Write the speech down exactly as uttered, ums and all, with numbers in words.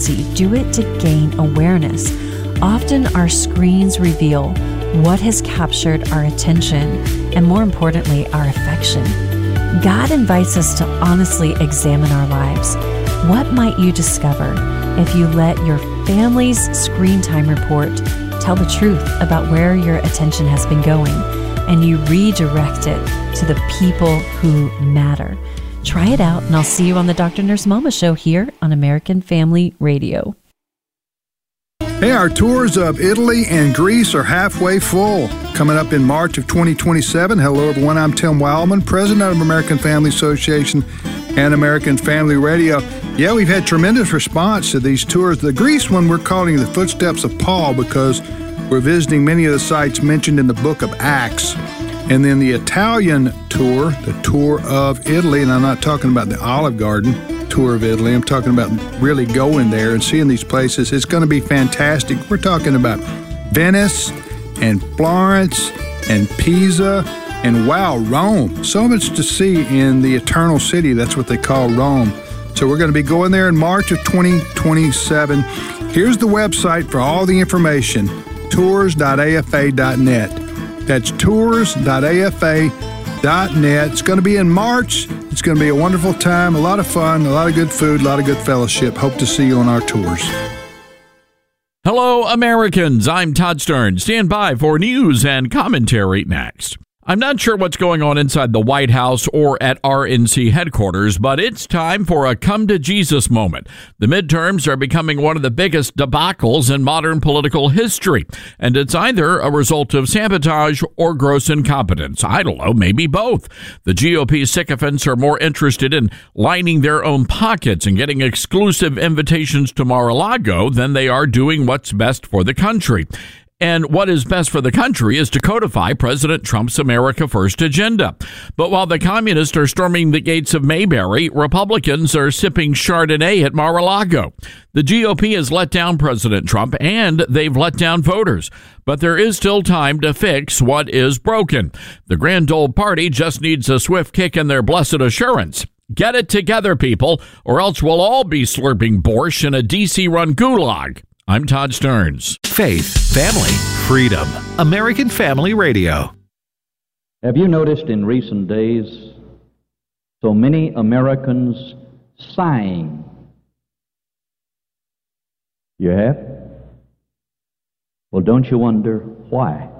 urgency. Do it to gain awareness. Often our screens reveal what has captured our attention and, more importantly, our affection. God invites us to honestly examine our lives. What might you discover if you let your family's screen time report tell the truth about where your attention has been going, and you redirect it to the people who matter? Try it out, and I'll see you on the Doctor Nurse Mama Show here on American Family Radio. Hey, our tours of Italy and Greece are halfway full. Coming up in March of twenty twenty-seven. Hello, everyone. I'm Tim Wildman, president of American Family Association and American Family Radio. Yeah, we've had tremendous response to these tours. The Greece one we're calling The Footsteps of Paul because we're visiting many of the sites mentioned in the book of Acts. And then the Italian tour, the tour of Italy, and I'm not talking about the Olive Garden tour of Italy. I'm talking about really going there and seeing these places. It's going to be fantastic. We're talking about Venice and Florence and Pisa and, wow, Rome. So much to see in the Eternal City. That's what they call Rome. So we're going to be going there in March of twenty twenty-seven. Here's the website for all the information, tours dot a f a dot net. That's tours dot a f a dot net. It's going to be in March. It's going to be a wonderful time, a lot of fun, a lot of good food, a lot of good fellowship. Hope to see you on our tours. Hello, Americans. I'm Todd Stern. Stand by for news and commentary next. I'm not sure what's going on inside the White House or at R N C headquarters, but it's time for a come to Jesus moment. The midterms are becoming one of the biggest debacles in modern political history, and it's either a result of sabotage or gross incompetence. I don't know, maybe both. The G O P sycophants are more interested in lining their own pockets and getting exclusive invitations to Mar-a-Lago than they are doing what's best for the country. And what is best for the country is to codify President Trump's America First agenda. But while the communists are storming the gates of Mayberry, Republicans are sipping Chardonnay at Mar-a-Lago. The G O P has let down President Trump, and they've let down voters. But there is still time to fix what is broken. The Grand Old Party just needs a swift kick in their blessed assurance. Get it together, people, or else we'll all be slurping borscht in a D C-run gulag. I'm Todd Stearns. Faith, family, freedom. American Family Radio. Have you noticed in recent days so many Americans sighing? You have? Well, don't you wonder why?